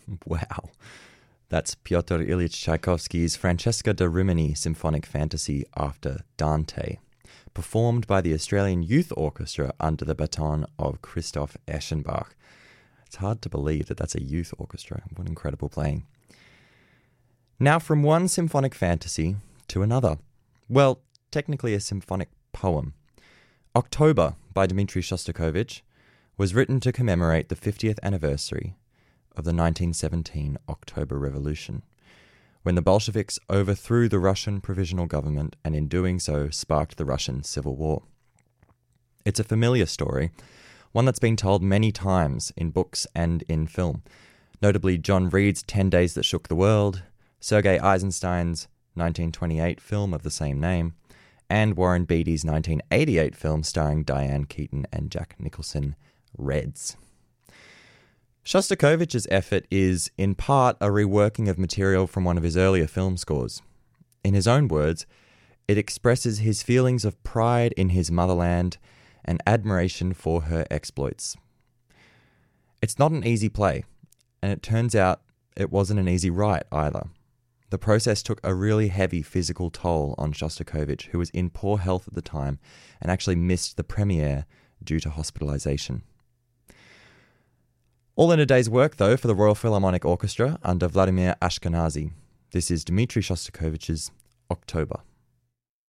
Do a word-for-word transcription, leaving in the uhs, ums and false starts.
Wow. That's Pyotr Ilyich Tchaikovsky's Francesca da Rimini Symphonic Fantasy after Dante, performed by the Australian Youth Orchestra under the baton of Christoph Eschenbach. It's hard to believe that that's a youth orchestra. What incredible playing. Now from one symphonic fantasy to another. Well, technically a symphonic poem. October by Dmitri Shostakovich was written to commemorate the fiftieth anniversary of the nineteen seventeen October Revolution, when the Bolsheviks overthrew the Russian provisional government and in doing so sparked the Russian Civil War. It's a familiar story, one that's been told many times in books and in film, notably John Reed's Ten Days That Shook the World, Sergei Eisenstein's nineteen twenty-eight film of the same name, and Warren Beatty's nineteen eighty-eight film starring Diane Keaton and Jack Nicholson, Reds. Shostakovich's effort is, in part, a reworking of material from one of his earlier film scores. In his own words, it expresses his feelings of pride in his motherland and admiration for her exploits. It's not an easy play, and it turns out it wasn't an easy write either. The process took a really heavy physical toll on Shostakovich, who was in poor health at the time and actually missed the premiere due to hospitalization. All in a day's work, though, for the Royal Philharmonic Orchestra under Vladimir Ashkenazy. This is Dmitri Shostakovich's October.